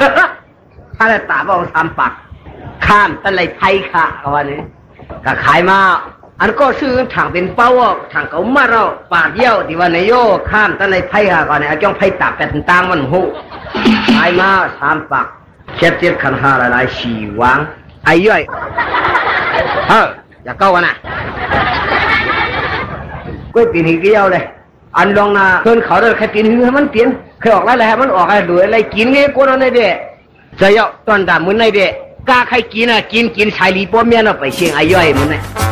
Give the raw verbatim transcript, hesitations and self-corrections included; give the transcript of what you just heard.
ถ้าได้ตาบอกทำปักข้ามตะไลไพ่ค่ะวันนี้ก็ขายมาอันก็ซื้อถังเป็นเป้าถังเขามาเราปาดเยี่ยวที่วันนี้โยข้ามตะไลไพ่ค่ะก่อนเนี่ยจ้องไพ่ตับแต่ต่างมันหูขายมาสามปักเช็ดเจ็ดขันห้าหลายๆสี่วางไอ้ย่อยเฮ้ยอย่าเก้ากันนะก็ปีนหิ้งเกี้ยวเลยอันลองนะเพื่อนเขาเลยแค่ปีนหิ้งให้มันเปลี่ยนเคยออกแล้วแหละมันออกอะไรดูอะไรกินเงี้ยกูนั่นเลยเด็กจะยกตอนดำมึงในเด็กกล้าใครกินอ่ะกินกินชายลีป้อมเมียน่ะไปเชียงไอ้ย่อยมึงเนี่ย